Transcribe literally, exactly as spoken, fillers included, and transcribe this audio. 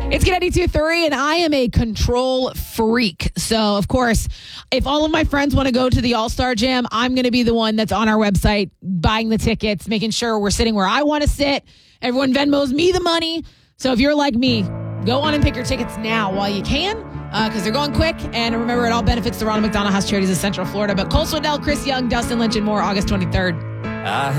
It's Get ninety-two three, and I am a control freak. So, of course, if all of my friends want to go to the All-Star Jam, I'm going to be the one that's on our website buying the tickets, making sure we're sitting where I want to sit. Everyone Venmos me the money. So if you're like me, go on and pick your tickets now while you can, because uh, they're going quick. And remember, it all benefits the Ronald McDonald House Charities of Central Florida. But Cole Swindell, Chris Young, Dustin Lynch, and more, August twenty-third. I